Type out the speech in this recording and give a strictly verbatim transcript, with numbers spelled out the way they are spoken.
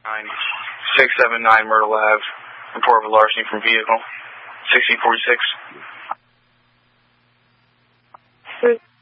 nine six seven nine Myrtle Ave. Report of a larceny from vehicle. sixteen forty-six.